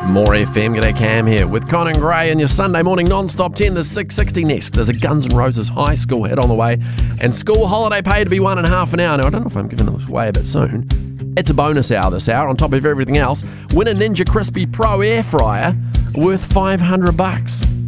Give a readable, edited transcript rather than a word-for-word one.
More FM, g'day Cam here with Conan Gray and your Sunday morning non-stop 10, the 660 next. There's a Guns N' Roses high school hit on the way and school holiday pay to be 1.5 an hour. Now, I don't know if I'm giving this away a bit soon. It's a bonus hour this hour on top of everything else. Win a Ninja Crispy Pro air fryer worth $500.